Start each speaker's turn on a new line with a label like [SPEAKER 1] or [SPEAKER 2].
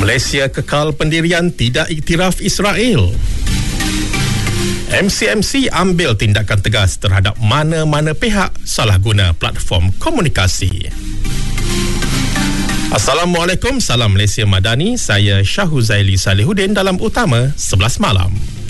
[SPEAKER 1] Malaysia kekal pendirian tidak iktiraf Israel. MCMC ambil tindakan tegas terhadap mana-mana pihak salah guna platform komunikasi. Assalamualaikum, salam Malaysia Madani. Saya Syahuzaili Salihuddin dalam Utama 11 Malam.